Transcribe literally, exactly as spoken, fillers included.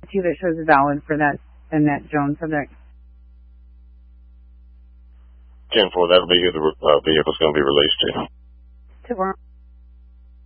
two that shows valid for that Annette Jones subject. ten four, that'll be who the uh, vehicle's going to be released to. To where?